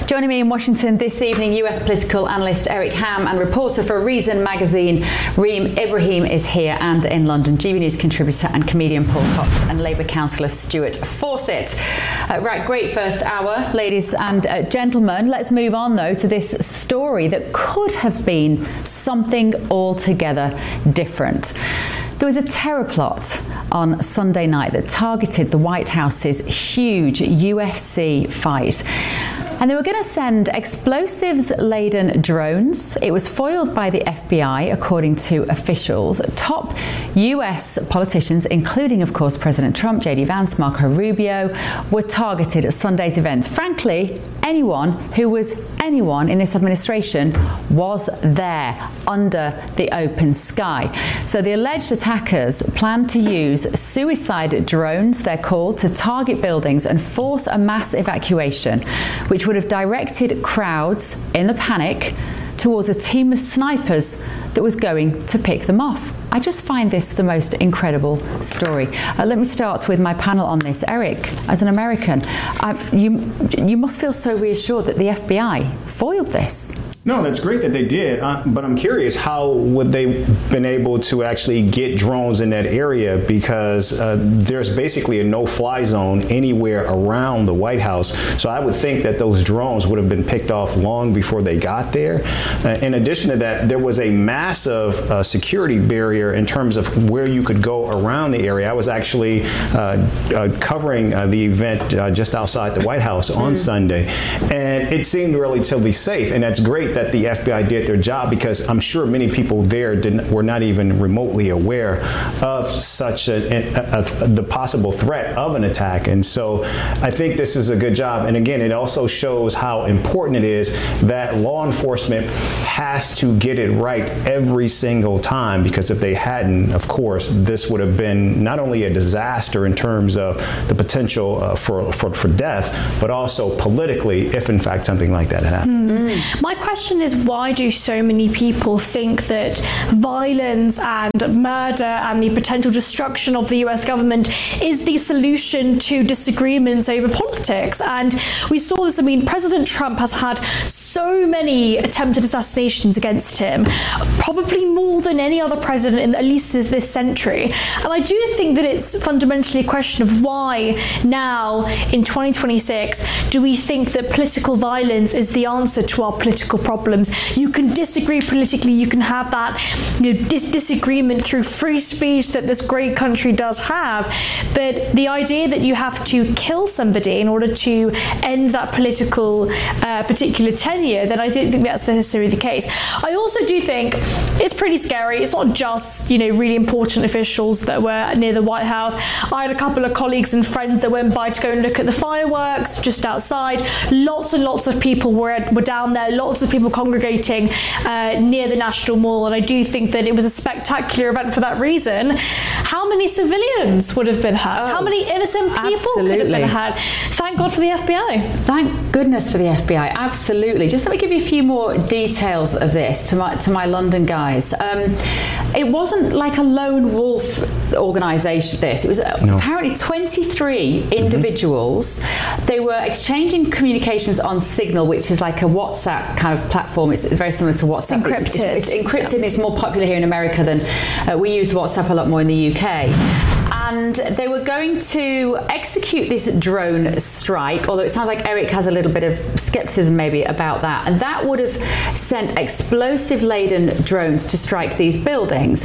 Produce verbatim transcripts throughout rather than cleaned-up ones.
Joining me in Washington this evening, U S political analyst Eric Ham and reporter for Reason magazine, Reem Ibrahim is here, and in London, G B News contributor and comedian Paul Cox and Labour councillor Stuart Fawcett. Uh, right, great first hour, ladies and uh, gentlemen. Let's move on, though, to this story that could have been something altogether different. There was a terror plot on Sunday night that targeted the White House's huge U F C fight. And they were going to send explosives-laden drones. It was foiled by the F B I, according to officials. Top U S politicians, including, of course, President Trump, J D Vance, Marco Rubio, were targeted at Sunday's event. Frankly, anyone who was anyone in this administration was there under the open sky. So the alleged attackers planned to use suicide drones, they're called, to target buildings and force a mass evacuation, which would have directed crowds in the panic towards a team of snipers that was going to pick them off. I just find this the most incredible story. Uh, let me start with my panel on this. Eric, as an American, uh, you you must feel so reassured that the F B I foiled this. No, that's great that they did, uh, but I'm curious, how would they been able to actually get drones in that area, because uh, there's basically a no-fly zone anywhere around the White House. So I would think that those drones would have been picked off long before they got there. Uh, in addition to that, there was a massive uh, security barrier in terms of where you could go around the area. I was actually uh, uh, covering uh, the event uh, just outside the White House on mm. Sunday, and it seemed relatively safe, and that's great that the F B I did their job, because I'm sure many people there didn't, were not even remotely aware of such a, a, a, the possible threat of an attack. And so I think this is a good job. And again, it also shows how important it is that law enforcement has to get it right every single time, because if they hadn't, of course, this would have been not only a disaster in terms of the potential uh, for, for, for death, but also politically, if in fact something like that had happened. Mm. My question is, why do so many people think that violence and murder and the potential destruction of the U S government is the solution to disagreements over politics? And we saw this. I mean, President Trump has had so many attempted assassinations against him, probably more than any other president in at least this century. And I do think that it's fundamentally a question of why now in twenty twenty-six do we think that political violence is the answer to our political problems. You can disagree politically, you can have that, you know, dis- disagreement through free speech that this great country does have, but the idea that you have to kill somebody in order to end that political uh, particular tenure, then I don't think that's necessarily the case. I also do think it's pretty scary. It's not just, you know, really important officials that were near the White House. I had a couple of colleagues and friends that went by to go and look at the fireworks just outside. Lots and lots of people were, were down there, lots of people congregating uh, near the National Mall, and I do think that it was a spectacular event for that reason. How many civilians would have been hurt? Oh, how many innocent people absolutely. could have been hurt? Thank God for the F B I. Thank goodness for the F B I, absolutely. Just let me give you a few more details of this to my, to my London guys. Um, it wasn't like a lone wolf organisation, this. It was no. apparently twenty-three individuals. Mm-hmm. They were exchanging communications on Signal, which is like a WhatsApp kind of platform. It's very similar to WhatsApp. It's encrypted. It's, it's encrypted. Yeah. It's more popular here in America than uh, we use WhatsApp a lot more in the U K. And they were going to execute this drone strike, although it sounds like Eric has a little bit of skepticism maybe about that. And that would have sent explosive-laden drones to strike these buildings.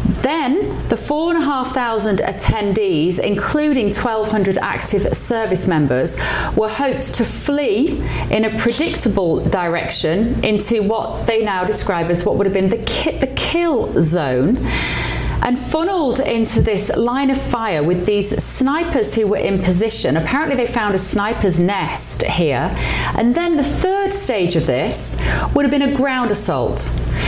Then the four and a half thousand attendees, including twelve hundred active service members, were hoped to flee in a predictable direction into what they now describe as what would have been the ki- the kill zone, and funneled into this line of fire with these snipers who were in position. Apparently they found a sniper's nest here. And then the third stage of this would have been a ground assault.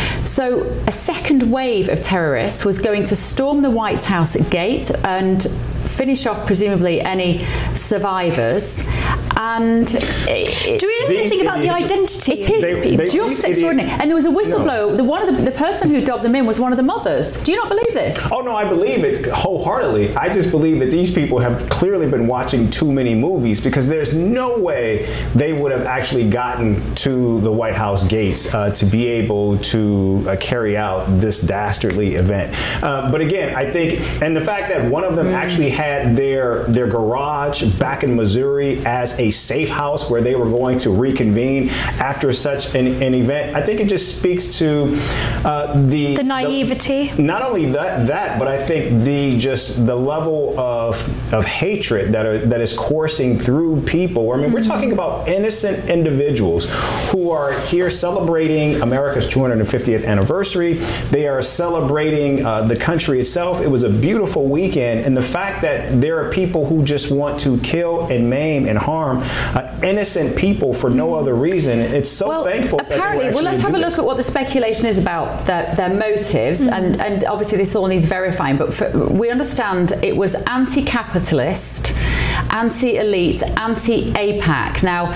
So a second wave of terrorists was going to storm the White House gate and finish off presumably any survivors. And and it, do we know anything about the identity? It is They- they- just it- extraordinary. And there was a whistleblower. No. The one of the, the person who dobbed them in was one of the mothers. Do you not believe this? Oh no, I believe it wholeheartedly. I just believe that these people have clearly been watching too many movies, because there's no way they would have actually gotten to the White House gates uh, to be able to uh, carry out this dastardly event. Uh, but again, I think, and the fact that one of them mm. actually had their their garage back in Missouri as a safe house where they were going to reconvene after such an, an event, I think it just speaks to uh, the the naivety. The, not only that, that, but I think the just the level of of hatred that are that is coursing through people. I mean, mm-hmm. we're talking about innocent individuals who are here celebrating America's two hundred fiftieth anniversary. They are celebrating uh, the country itself. It was a beautiful weekend, and the fact that there are people who just want to kill and maim and harm uh, innocent people for no other reason. It's so well, thankful. Apparently, that well, let's have a look this. at what the speculation is about their, their motives, mm-hmm. and, and obviously this all needs verifying. But for, we understand it was anti-capitalist, anti-elite, anti-AIPAC. Now,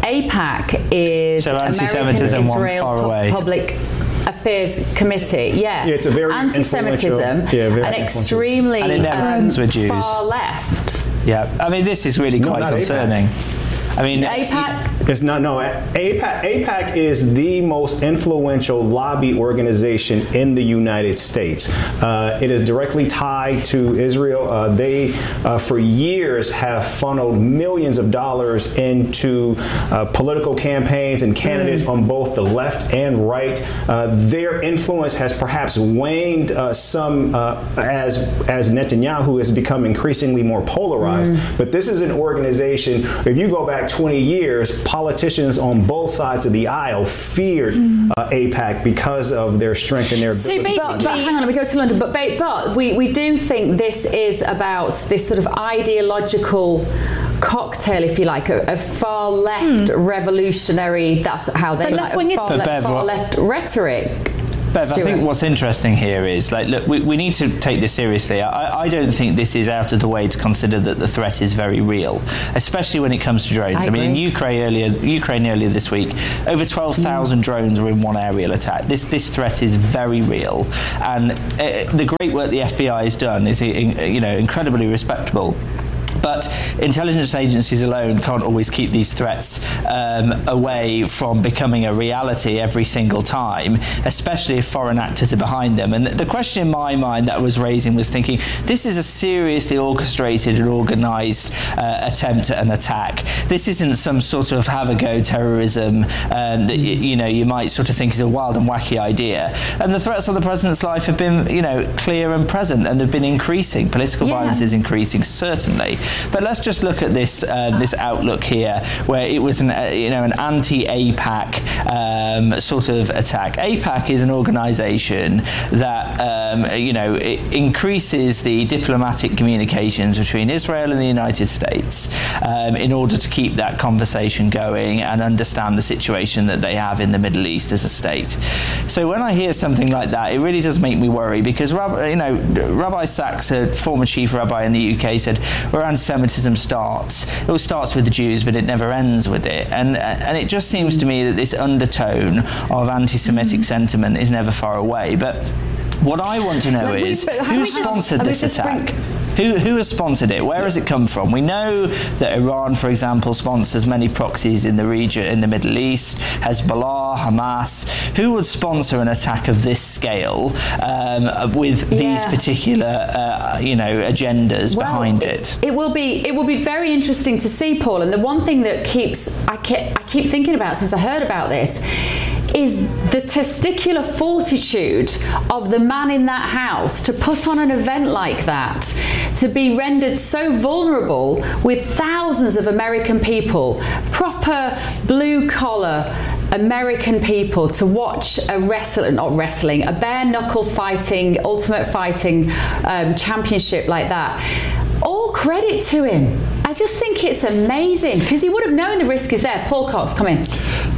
AIPAC is so American Israel far away. Public Affairs Committee. Yeah, yeah, it's a very anti-Semitism, yeah, very and extremely and it never um, ends with Jews. far left. Yeah, I mean, this is really no, quite concerning. AIPAC. I mean, AIPAC. It's not, no, AIPAC, AIPAC is the most influential lobby organization in the United States. Uh, it is directly tied to Israel. Uh, they, uh, for years, have funneled millions of dollars into uh, political campaigns and candidates mm. on both the left and right. Uh, their influence has perhaps waned uh, some uh, as, as Netanyahu has become increasingly more polarized. Mm. But this is an organization, if you go back twenty years, politicians on both sides of the aisle feared uh, AIPAC because of their strength and their so ability. But, but hang on, we go to London. But, but we, we do think this is about this sort of ideological cocktail, if you like, a, a far left hmm. revolutionary. That's how they the like left a far, Bev, left, far left rhetoric. Bev, I think what's interesting here is, like, look, we, we need to take this seriously. I, I don't think this is out of the way to consider that the threat is very real, especially when it comes to drones. I, I mean, in Ukraine earlier, Ukraine earlier this week, over twelve thousand mm. drones were in one aerial attack. This this threat is very real, and uh, the great work the F B I has done is, you know, incredibly respectable. But intelligence agencies alone can't always keep these threats um, away from becoming a reality every single time, especially if foreign actors are behind them. And the question in my mind that I was raising was thinking, this is a seriously orchestrated and organised uh, attempt at an attack. This isn't some sort of have-a-go terrorism um, that you, you know you might sort of think is a wild and wacky idea. And the threats on the president's life have been, you know, clear and present, and they've been increasing. Political yeah. violence is increasing, certainly. But let's just look at this uh, this outlook here, where it was an uh, you know an anti-AIPAC um, sort of attack. AIPAC is an organisation that um, you know it increases the diplomatic communications between Israel and the United States um, in order to keep that conversation going and understand the situation that they have in the Middle East as a state. So when I hear something like that, it really does make me worry, because Rabbi, you know Rabbi Sachs, a former chief rabbi in the U K, said we're anti-Semitism starts, it all starts with the Jews, but it never ends with it. And and it just seems to me that this undertone of anti-Semitic sentiment is never far away. But what I want to know like is, who sponsored this attack? Who, who has sponsored it? Where has it come from? We know that Iran, for example, sponsors many proxies in the region, in the Middle East, Hezbollah, Hamas. Who would sponsor an attack of this scale um, with yeah. these particular, uh, you know, agendas well, behind it? it? It will be. It will be very interesting to see, Paul. And the one thing that keeps I keep, I keep thinking about since I heard about this is the testicular fortitude of the man in that house to put on an event like that, to be rendered so vulnerable with thousands of American people, proper blue-collar American people, to watch a wrestling, not wrestling, a bare-knuckle fighting, ultimate fighting um, championship like that. All credit to him. I just think it's amazing, because he would have known the risk is there. Paul Cox, come in.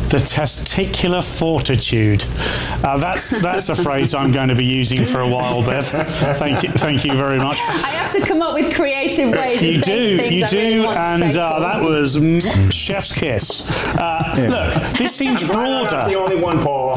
The testicular fortitude. Uh, that's that's a phrase I'm going to be using for a while, Bev. Thank you, thank you very much. I have to come up with creative ways. You of do, saying you things I do, really want to and say. uh, that was mm, chef's kiss. Uh, Yeah. Look, this seems broader. I'm the only one, Paul.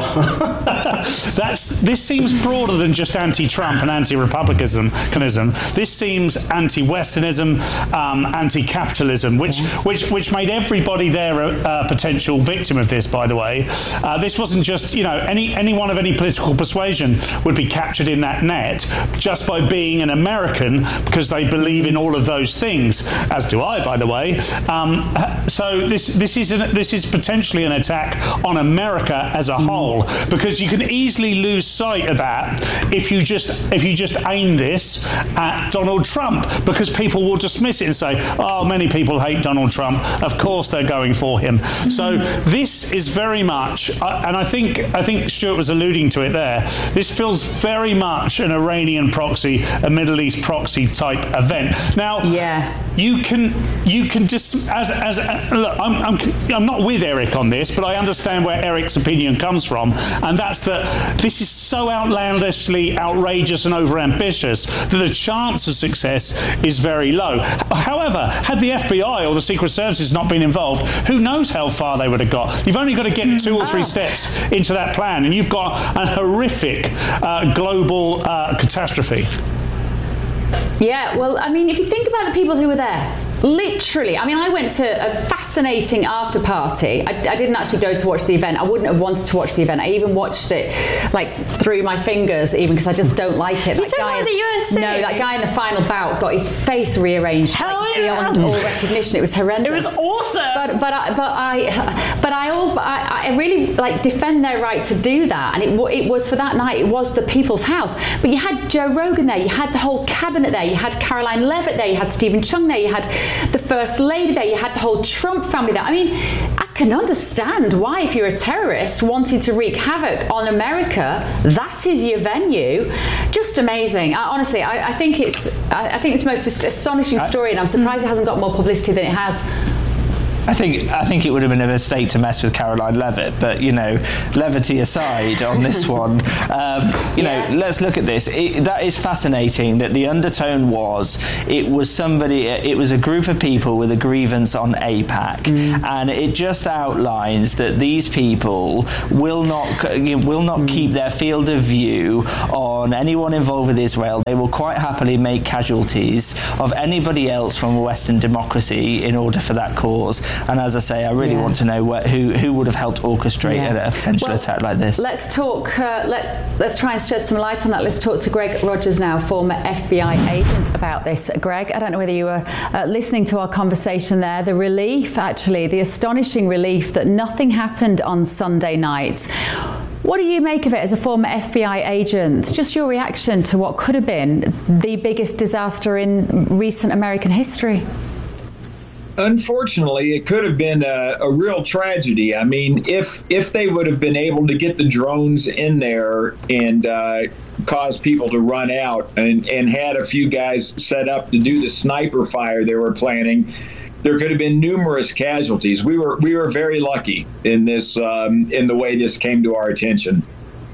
That's this seems broader than just anti-Trump and anti-republicanism. This seems anti-Westernism, um, anti-capitalism, which which which made everybody there a, a potential victim of this. By the way, uh, this wasn't just, you know, any anyone of any political persuasion would be captured in that net just by being an American, because they believe in all of those things, as do I, by the way. Um, so this this is an, this is potentially an attack on America as a whole, because you can easily lose sight of that if you just if you just aim this at Donald Trump, because people will dismiss it and say, oh, many people hate Donald Trump, of course they're going for him. So this is very much, and I think I think Stuart was alluding to it there, this feels very much an Iranian proxy, a Middle East proxy type event. Now, yeah. you can you can just as as uh, look, I'm, I'm I'm not with Eric on this, but I understand where Eric's opinion comes from, and that's that this is so outlandishly outrageous and overambitious that the chance of success is very low. However, had the F B I or the Secret Services not been involved, who knows how far they would have got. You've only got to get two or three Oh. steps into that plan, and you've got a horrific uh, global uh, catastrophe. Yeah, well, I mean, if you think about the people who were there, literally, I mean, I went to a fascinating after party. I, I didn't actually go to watch the event. I wouldn't have wanted to watch the event. I even watched it like through my fingers, even, because I just don't like it. You that don't guy, like the U F C? No, that guy in the final bout got his face rearranged Hell like, yeah. beyond all recognition. It was horrendous. It was awesome. But but I but I but I all but I, I really like defend their right to do that. And it wa- it was for that night. It was the people's house. But you had Joe Rogan there. You had the whole cabinet there. You had Caroline Leavitt there. You had Stephen Chung there. You had the First Lady there. You had the whole Trump family there. I mean, I can understand why, if you're a terrorist wanting to wreak havoc on America, that is your venue. Just amazing. I, honestly, I, I think it's I, I think it's the most just astonishing story, and I'm surprised it hasn't got more publicity than it has. I think I think it would have been a mistake to mess with Caroline Leavitt, but you know, levity aside on this one, um, you Yeah. know, let's look at this. It, that is fascinating. That the undertone was it was somebody, it was a group of people with a grievance on AIPAC, mm. and it just outlines that these people will not will not mm. keep their field of view on anyone involved with Israel. They will quite happily make casualties of anybody else from a Western democracy in order for that cause. And as I say, I really yeah. want to know what, who who would have helped orchestrate yeah. a, a potential well, attack like this. Let's talk. Uh, let Let's try and shed some light on that. Let's talk to Greg Rogers now, former F B I agent, about this. Greg, I don't know whether you were uh, listening to our conversation there. The relief, actually, the astonishing relief that nothing happened on Sunday night. What do you make of it as a former F B I agent? Just your reaction to what could have been the biggest disaster in recent American history. Unfortunately, it could have been a, a real tragedy. I mean, if if they would have been able to get the drones in there and uh, cause people to run out and, and had a few guys set up to do the sniper fire they were planning, there could have been numerous casualties. We were we were very lucky in this um, in the way this came to our attention.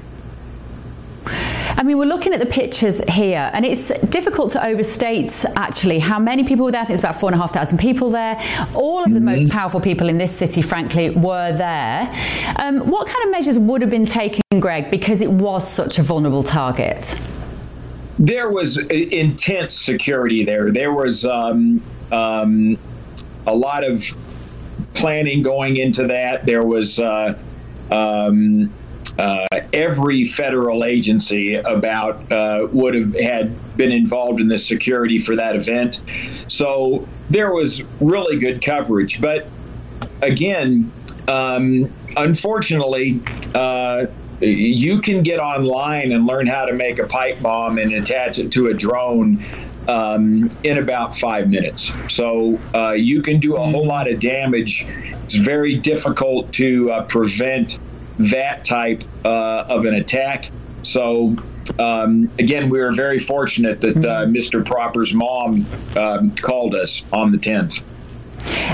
I mean, we're looking at the pictures here, and it's difficult to overstate, actually, how many people were there. I think it's about four and a half thousand people there. All of the mm-hmm. most powerful people in this city, frankly, were there. Um, what kind of measures would have been taken, Greg, because it was such a vulnerable target? There was intense security there. There was um, um, a lot of planning going into that. There was uh, um, uh, every federal agency about uh, would have had been involved in the security for that event. So there was really good coverage. But again, um, unfortunately, uh, you can get online and learn how to make a pipe bomb and attach it to a drone um, in about five minutes. So uh, you can do a whole lot of damage. It's very difficult to uh, prevent that type uh, of an attack. So um, again, we were very fortunate that uh, Mister Proper's mom um, called us on the tenth.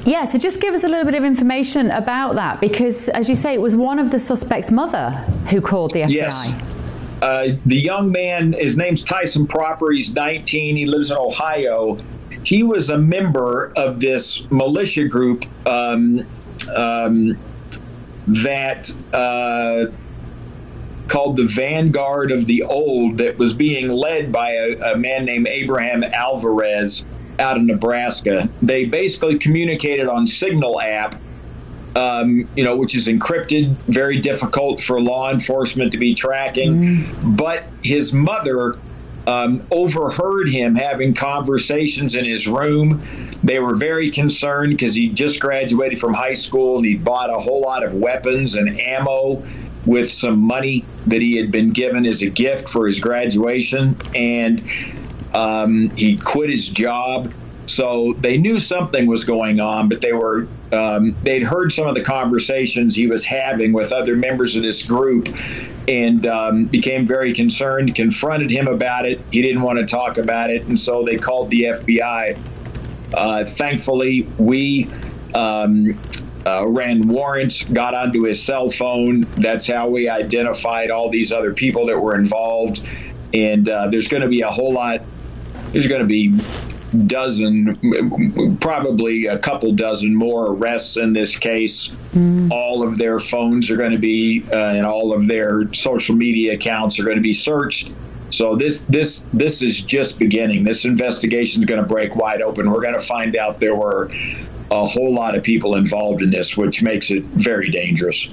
Yeah, so just give us a little bit of information about that, because, as you say, it was one of the suspect's mother who called the F B I. Yes. Uh, the young man, his name's Tyson Proper. He's nineteen. He lives in Ohio. He was a member of this militia group um, um, that uh, called the Vanguard of the Old, that was being led by a, a man named Abraham Alvarez out of Nebraska. They basically communicated on Signal app, um, you know, which is encrypted, very difficult for law enforcement to be tracking. Mm. But his mother um, overheard him having conversations in his room. They were very concerned because he just graduated from high school and he bought a whole lot of weapons and ammo with some money that he had been given as a gift for his graduation. And Um, he quit his job, so they knew something was going on, but they were um, they'd heard some of the conversations he was having with other members of this group, and um, became very concerned, confronted him about it. He didn't want to talk about it, and so they called the F B I. Uh, thankfully, we um, uh, ran warrants, got onto his cell phone. That's how we identified all these other people that were involved, and uh, there's going to be a whole lot. There's going to be dozen, probably a couple dozen more arrests in this case. Mm. All of their phones are going to be, uh, and all of their social media accounts are going to be searched. So this this this is just beginning. This investigation is going to break wide open. We're going to find out there were a whole lot of people involved in this, which makes it very dangerous.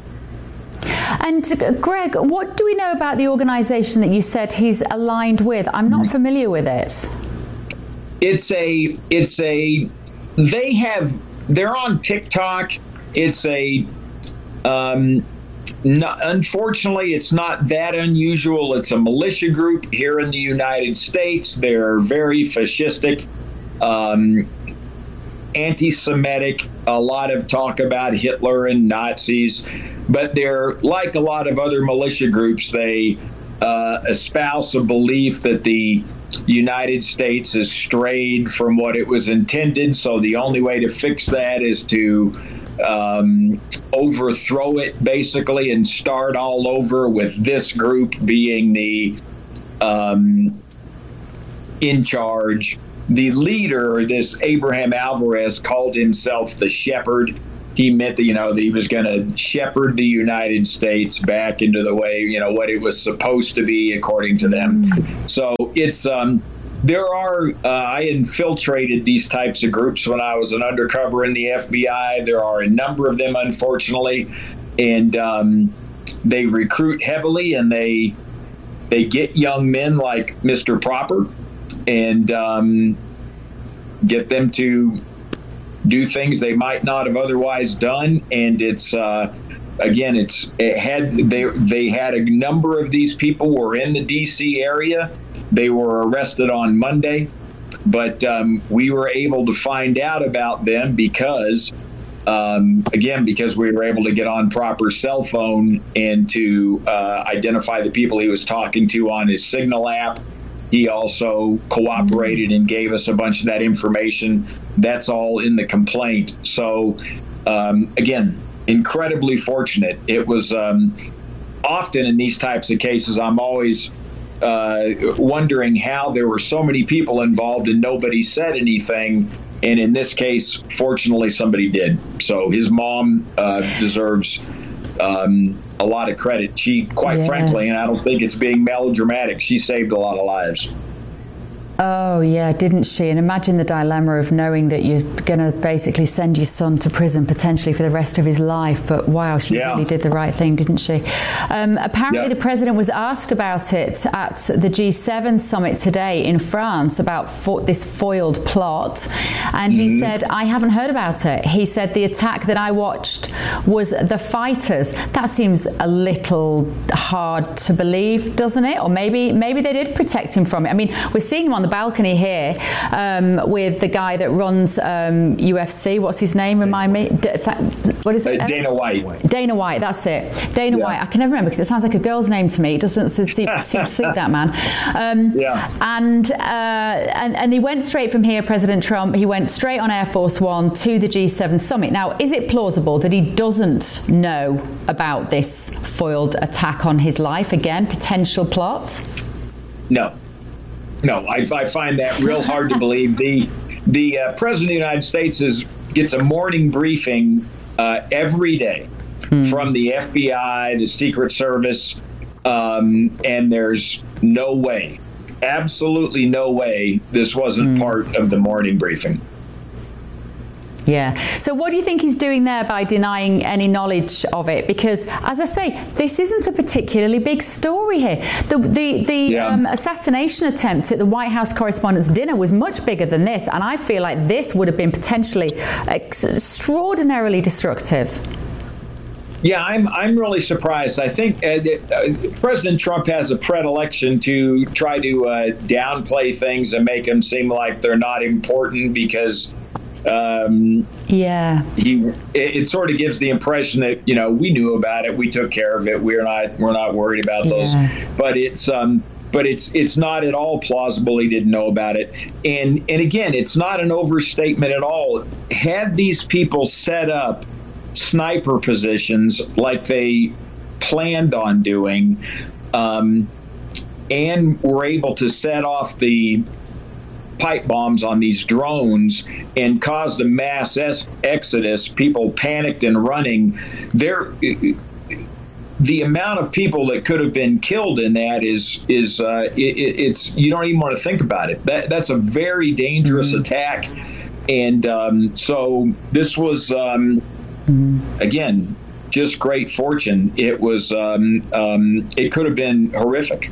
And Greg, what do we know about the organization that you said he's aligned with? I'm not familiar with it. It's a, it's a, they have, they're on TikTok. It's a, um, not, unfortunately, it's not that unusual. It's a militia group here in the United States. They're very fascistic, um, anti-Semitic, a lot of talk about Hitler and Nazis, but they're like a lot of other militia groups. They uh, espouse a belief that the United States has strayed from what it was intended, so the only way to fix that is to um, overthrow it, basically, and start all over with this group being the um, in charge. The leader, this Abraham Alvarez, called himself the shepherd. He meant that, you know, that he was going to shepherd the United States back into the way, you know, what it was supposed to be, according to them. Mm. So it's, um, there are, uh, I infiltrated these types of groups when I was an undercover in the F B I. There are a number of them, unfortunately, and um, they recruit heavily, and they, they get young men like Mister Proper, and um, get them to do things they might not have otherwise done. And it's uh, again, it's it had they they had a number of these people were in the D C area. They were arrested on Monday, but um, we were able to find out about them because, um, again, because we were able to get on Proper's cell phone and to uh, identify the people he was talking to on his Signal app. He also cooperated and gave us a bunch of that information. That's all in the complaint. So, um, again, incredibly fortunate. It was um, often in these types of cases, I'm always uh, wondering how there were so many people involved and nobody said anything. And in this case, fortunately, somebody did. So his mom uh, deserves um, a lot of credit. She, quite yeah. frankly, and I don't think it's being melodramatic, she saved a lot of lives. Oh, yeah, didn't she? And imagine the dilemma of knowing that you're going to basically send your son to prison potentially for the rest of his life. But wow, she yeah. really did the right thing, didn't she? Um, apparently, yeah. the president was asked about it at the G seven summit today in France about fo- this foiled plot. And mm-hmm. he said, I haven't heard about it. He said, the attack that I watched was the fighters. That seems a little hard to believe, doesn't it? Or maybe maybe they did protect him from it. I mean, we're seeing him on the the balcony here um, with the guy that runs um, U F C. What's his name? Remind me. D- th- what is it? Uh, Dana White. Dana White. That's it. Dana yeah. White. I can never remember because it sounds like a girl's name to me. It doesn't seem, seem to suit that man. Um, yeah. And, uh, and and he went straight from here, President Trump. He went straight on Air Force One to the G seven summit. Now, is it plausible that he doesn't know about this foiled attack on his life? Again, potential plot? No. No, I, I find that real hard to believe. The the uh, President of the United States is, gets a morning briefing uh, every day hmm. from the F B I, the Secret Service, um, and there's no way, absolutely no way this wasn't hmm. part of the morning briefing. Yeah. So what do you think he's doing there by denying any knowledge of it? Because, as I say, this isn't a particularly big story here. The the, the yeah. um, assassination attempt at the White House Correspondents' Dinner was much bigger than this, and I feel like this would have been potentially ex- extraordinarily destructive. Yeah, I'm I'm really surprised. I think uh, uh, President Trump has a predilection to try to uh, downplay things and make them seem like they're not important because Um, yeah, he it, it sort of gives the impression that, you know, we knew about it, we took care of it, we're not we're not worried about yeah. those. But it's um, but it's it's not at all plausible he didn't know about it. And and again, it's not an overstatement at all. Had these people set up sniper positions like they planned on doing, um, and were able to set off the pipe bombs on these drones and caused a mass es- exodus, people panicked and running, there the amount of people that could have been killed in that is is uh, it, it's you don't even want to think about it. That that's a very dangerous mm-hmm. attack, and um, so this was um, mm-hmm. again just great fortune. It was um, um, it could have been horrific.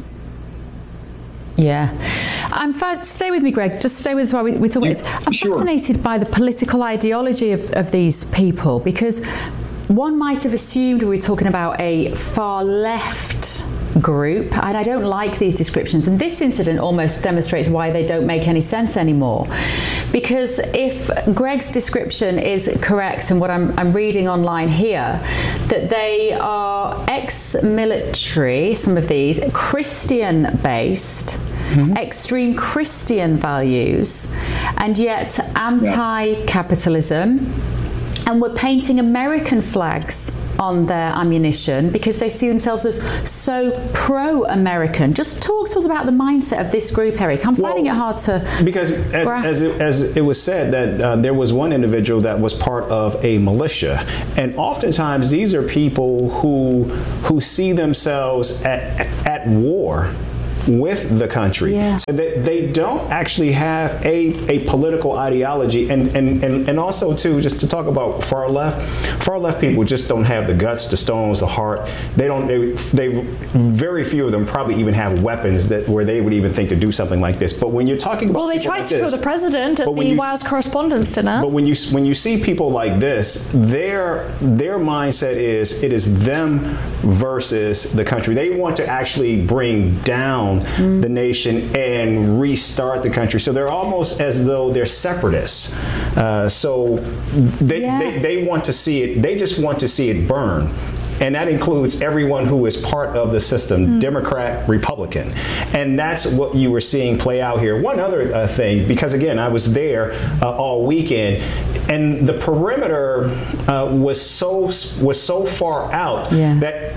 Yeah. I'm fa- stay with me, Greg. Just stay with us while we, we talk about this. I'm sure. fascinated by the political ideology of, of these people, because one might have assumed we were talking about a far left group, and I don't like these descriptions, and this incident almost demonstrates why they don't make any sense anymore. Because if Greg's description is correct, and what I'm, I'm reading online here, that they are ex-military, some of these, Christian-based, mm-hmm. extreme Christian values, and yet anti-capitalism, yeah. and we're painting American flags on their ammunition because they see themselves as so pro-American. Just talk to us about the mindset of this group, Eric. I'm finding well, it hard to because as, as, it, as it was said that uh, there was one individual that was part of a militia, and oftentimes these are people who who see themselves at, at war with the country. Yeah. So they, they don't actually have a, a political ideology. And, and, and, and also, too, just to talk about far left, far left people just don't have the guts, the stones, the heart. They don't, they, they very few of them probably even have weapons that where they would even think to do something like this. But when you're talking about Well, they tried like to this, kill the president at the you, White House Correspondents' Dinner. But when you when you see people like this, their their mindset is it is them versus the country. They want to actually bring down Mm. the nation and restart the country. So they're almost as though they're separatists. Uh, so they, yeah. they they want to see it. They just want to see it burn. And that includes everyone who is part of the system, mm. Democrat, Republican. And that's what you were seeing play out here. One other uh, thing, because again, I was there uh, all weekend, and the perimeter uh, was so was so far out yeah. that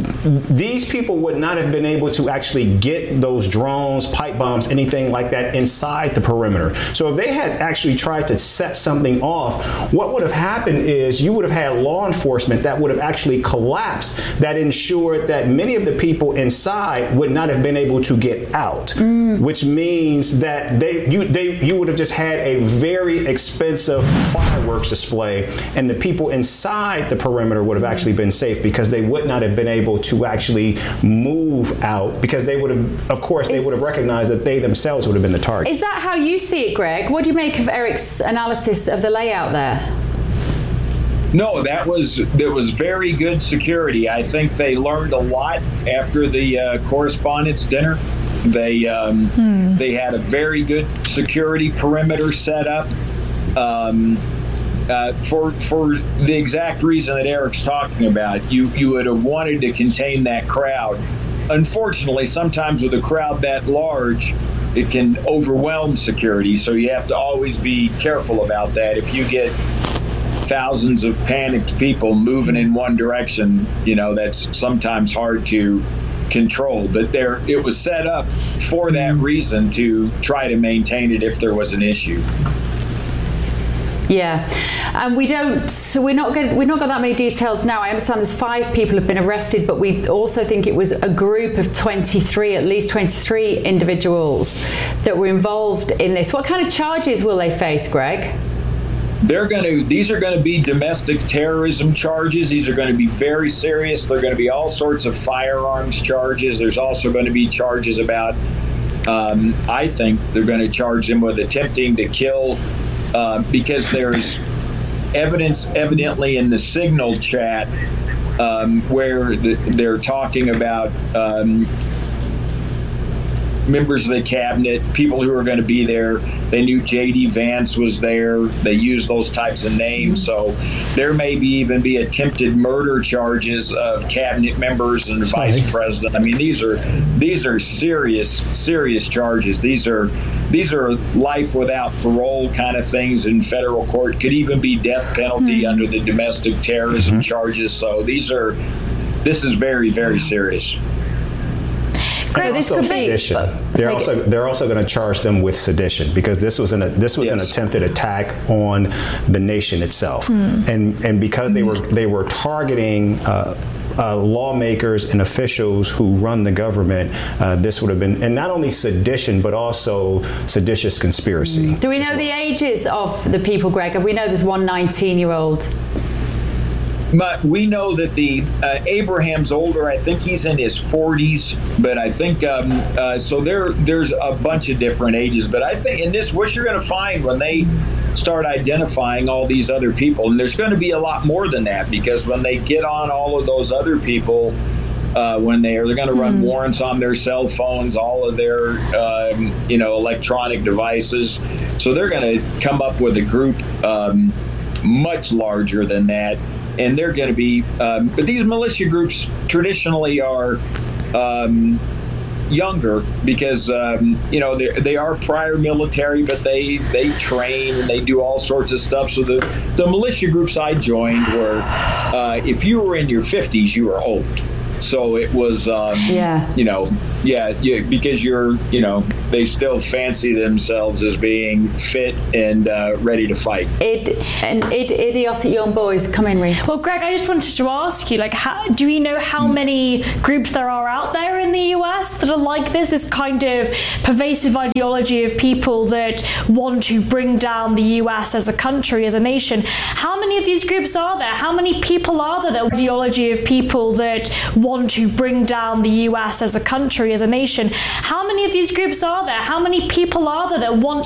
these people would not have been able to actually get those drones, pipe bombs, anything like that inside the perimeter. So if they had actually tried to set something off, what would have happened is you would have had law enforcement that would have actually collapsed, that ensured that many of the people inside would not have been able to get out, mm. which means that they you they you would have just had a very expensive fireworks display, and the people inside the perimeter would have actually been safe because they would not have been able to actually move out, because they would have, of course, they is, would have recognized that they themselves would have been the target. Is that how you see it, Greg? What do you make of Eric's analysis of the layout there? No, that was that was very good security. I think they learned a lot after the uh, Correspondents' Dinner. They um, hmm. they had a very good security perimeter set up um, uh, for for the exact reason that Eric's talking about. You you would have wanted to contain that crowd. Unfortunately, sometimes with a crowd that large, it can overwhelm security. So you have to always be careful about that. If you get thousands of panicked people moving in one direction, you know, that's sometimes hard to control. But there, it was set up for that reason, to try to maintain it if there was an issue. Yeah, and we don't. So we're not going. We've not got that many details now. I understand there's five people have been arrested, but we also think it was a group of twenty-three, at least twenty-three individuals that were involved in this. What kind of charges will they face, Greg? They're going to. These are going to be domestic terrorism charges. These are going to be very serious. They're going to be all sorts of firearms charges. There's also going to be charges about. Um, I think they're going to charge them with attempting to kill. Uh, because there's evidence evidently in the Signal chat um, where the, they're talking about um, members of the cabinet, people who are going to be there. They knew J D Vance was there. They used those types of names. So there may be even be attempted murder charges of cabinet members and the vice president. I mean, these are these are serious, serious charges. These are These are life without parole kind of things in federal court. Could even be death penalty mm-hmm. under the domestic terrorism mm-hmm. charges. So these are, this is very, very serious. Great, this could be. They're also they're also going to charge them with sedition, because this was an this was yes. an attempted attack on the nation itself, mm. and and because they were they were targeting. Uh, Uh, lawmakers and officials who run the government, uh, this would have been, and not only sedition, but also seditious conspiracy. Do we know well. the ages of the people, Greg? We know there's one nineteen-year-old. But we know that the uh, Abraham's older. I think he's in his forties. But I think um, uh, so. There, there's a bunch of different ages. But I think in this, what you're going to find when they start identifying all these other people, and there's going to be a lot more than that, because when they get on all of those other people, uh, when they are, they're going to run mm. warrants on their cell phones, all of their, um, you know, electronic devices. So they're going to come up with a group um, much larger than that. And they're going to be, um, but these militia groups traditionally are um, younger, because um, you know they they are prior military, but they they train and they do all sorts of stuff. So the the militia groups I joined were, uh, if you were in your fifties, you were old. So it was, um, yeah, you know, yeah, yeah, because you're, you know, they still fancy themselves as being fit and uh, ready to fight. Id, and id, idiotic young boys, come in, Ree. Well, Greg, I just wanted to ask you, like, how, do we know how many groups there are out there in the U S that are like this, this kind of pervasive ideology of people that want to bring down the U S as a country, as a nation? How many of these groups are there? How many people are there, that ideology of people that want to bring down the U S as a country, as a nation? How many of these groups are there? How many people are there that want